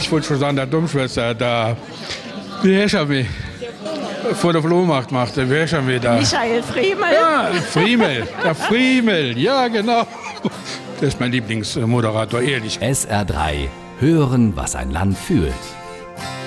ich wollte schon sagen, der Domschwester, da, wie heißt er mir? Vor der Flohmarkt machte, wie heißt er mir da? Michael Friemel. Ja, Friemel, der Friemel, ja genau. Das ist mein Lieblingsmoderator, ehrlich. SR3. Hören, was ein Land fühlt.